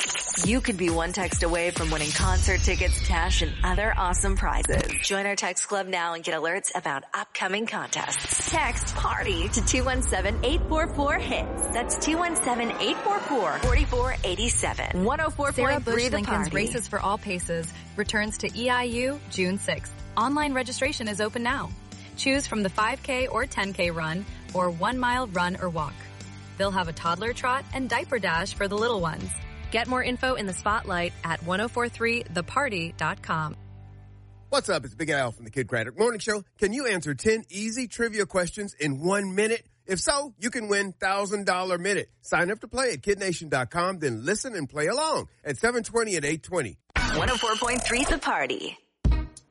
You could be one text away from winning concert tickets, cash, and other awesome prizes. Join our text club now and get alerts about upcoming contests. Text PARTY to 217-844-HITS. That's 217-844-4487. 104.3 Sarah Bush The Lincoln's Party. Races for All Paces returns to EIU June 6th. Online registration is open now. Choose from the 5K or 10K run or 1 mile run or walk. They'll have a toddler trot and diaper dash for the little ones. Get more info in the spotlight at 1043theparty.com. What's up? It's Big Al from the Kid Craddock Morning Show. Can you answer 10 easy trivia questions in 1 minute? If so, you can win $1,000 minute. Sign up to play at kidnation.com, then listen and play along at 7:20 and 8:20. 104.3 The Party.